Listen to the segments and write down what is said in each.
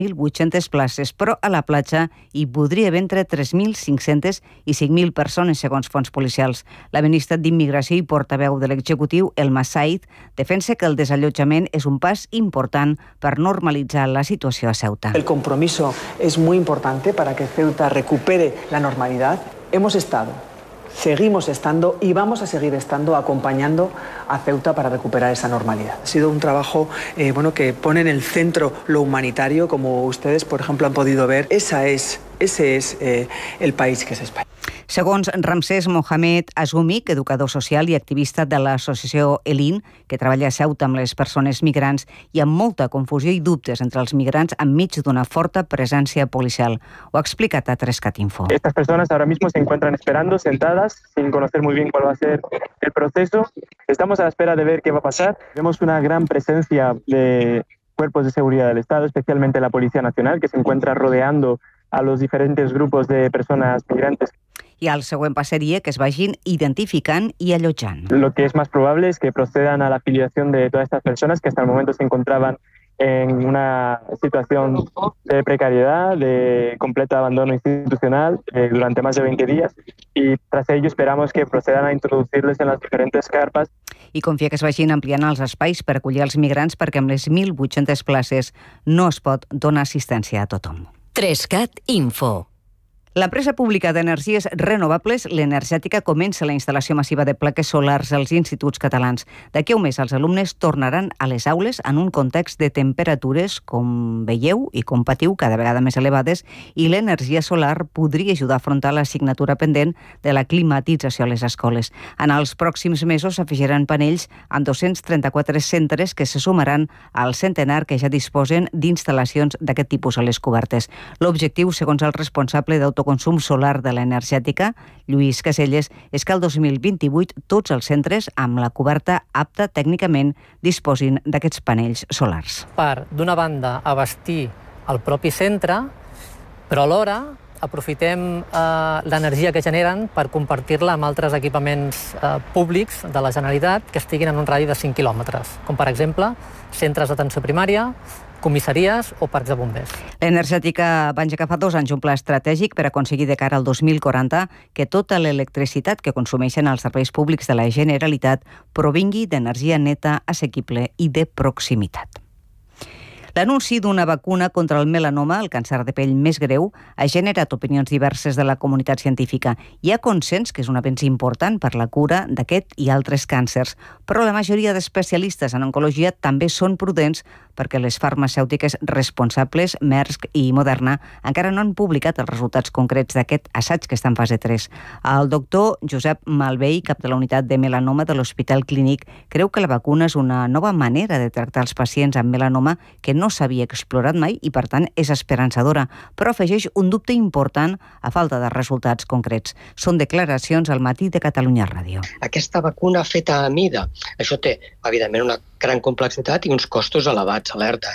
1.800 places, però a la platja hi podria haver entre 3.500 i 5.000 persones, segons fonts policials. La ministra d'Immigració i portaveu de l'executiu, Elma Said, defensa que el desallotjament és un pas important per normalitzar la situació a Ceuta. El compromiso es muy importante para que Ceuta recupere la normalidad. Hemos estado, seguimos estando y vamos a seguir estando acompañando a Ceuta para recuperar esa normalidad. Ha sido un trabajo que pone en el centro lo humanitario, como ustedes, por ejemplo, han podido ver. Ese es el país que es España. Segons Ramsès Mohamed Azumik, educador social i activista de l'associació ELIN, que treballa a Ceuta amb les persones migrants, hi ha molta confusió i dubtes entre els migrants enmig d'una forta presència policial. Ho ha explicat a 3cat Info. Estas personas ahora mismo se encuentran esperando, sentadas, sin conocer muy bien cuál va a ser el proceso. Estamos a la espera de ver qué va a pasar. Vemos una gran presencia de cuerpos de seguridad del Estado, especialmente la Policía Nacional, que se encuentra rodeando a los diferentes grupos de personas migrantes. I el següent pas seria que es vagin identificant i allotjant. Lo que es más probable es que procedan a la afiliación de todas estas personas que hasta el momento se encontraban en una situación de precariedad, de completo abandono institucional durante más de 20 días y tras ello esperamos que procedan a introducirles en las diferentes carpas. I confia que es vagin ampliant els espais per acollir els migrants perquè amb les 1.800 places no es pot donar assistència a tothom. 3cat Info. L'empresa pública d'energies renovables, l'Energètica, comença la instal·lació massiva de plaques solars als instituts catalans. D'aquí a un mes els alumnes tornaran a les aules en un context de temperatures, com veieu i com patiu, cada vegada més elevades, i l'energia solar podria ajudar a afrontar l'assignatura pendent de la climatització a les escoles. En els pròxims mesos s'afegiran panells en 234 centres que se sumaran al centenar que ja disposen d'instal·lacions d'aquest tipus a les cobertes. L'objectiu, segons el responsable d'autoconsum solar de l'Energètica, Lluís Caselles, és que el 2028 tots els centres amb la coberta apta tècnicament disposin d'aquests panells solars. Per, d'una banda, abastir el propi centre, però alhora aprofitem l'energia que generen per compartir-la amb altres equipaments públics de la Generalitat que estiguin en un radi de 5 quilòmetres, com per exemple centres d'atenció primària, comissaries o parcs de bombers. L'Energètica va engegar fa 2 anys un pla estratègic per aconseguir de cara al 2040 que tota l'electricitat que consumeixen els serveis públics de la Generalitat provingui d'energia neta, assequible i de proximitat. L'anunci d'una vacuna contra el melanoma, el càncer de pell més greu, ha generat opinions diverses de la comunitat científica. Hi ha consens que és un avenç important per la cura d'aquest i altres càncers, però la majoria d'especialistes en oncologia també són prudents perquè les farmacèutiques responsables, Merck i Moderna, encara no han publicat els resultats concrets d'aquest assaig que està en fase 3. El doctor Josep Malvei, cap de la unitat de melanoma de l'Hospital Clínic, creu que la vacuna és una nova manera de tractar els pacients amb melanoma que no s'havia explorat mai i, per tant, és esperançadora, però afegeix un dubte important a falta de resultats concrets. Són declaracions al Matí de Catalunya Ràdio. Aquesta vacuna feta a mida, això té, evidentment, una gran complexitat i uns costos elevats, alerta.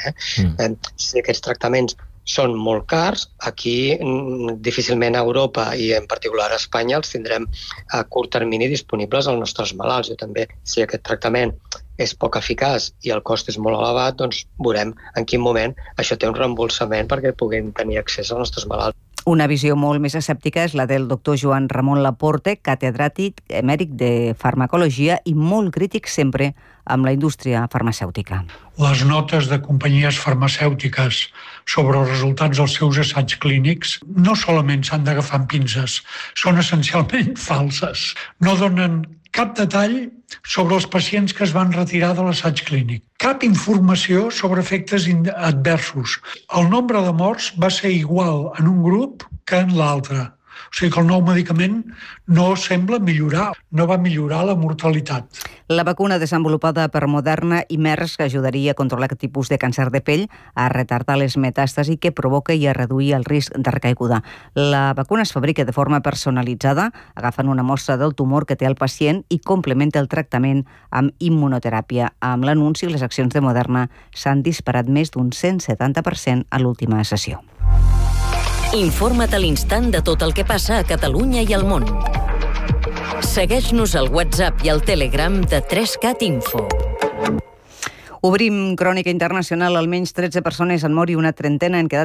Si aquests tractaments són molt cars, aquí difícilment a Europa i en particular a Espanya els tindrem a curt termini disponibles als nostres malalts. Jo també, si aquest tractament és poc eficaç i el cost és molt elevat, doncs veurem en quin moment això té un reembolsament perquè puguin tenir accés als nostres malalts. Una visió molt més escèptica és la del doctor Joan Ramon Laporte, catedràtic emèrit de farmacologia i molt crític sempre amb la indústria farmacèutica. Les notes de companyies farmacèutiques sobre els resultats dels seus assaigs clínics no solament s'han d'agafar amb pinces, són essencialment falses. No donen cap detall sobre els pacients que es van retirar de l'assaig clínic. Cap informació sobre efectes adversos. El nombre de morts va ser igual en un grup que en l'altre. O sigui que el nou medicament no sembla millorar, no va millorar la mortalitat. La vacuna desenvolupada per Moderna i Merck ajudaria a controlar aquest tipus de càncer de pell, a retardar les metàstasi que provoca i a reduir el risc de recaiguda. La vacuna es fabrica de forma personalitzada, agafant una mostra del tumor que té el pacient i complementa el tractament amb immunoteràpia. Amb l'anunci, les accions de Moderna s'han disparat més d'un 170% a l'última sessió. Informa't a l'instant de tot el que passa a Catalunya i al món. Segueix-nos al WhatsApp i al Telegram de 3cat Info. Obrim crònica internacional. Almenys 13 persones han mort i una trentena han quedat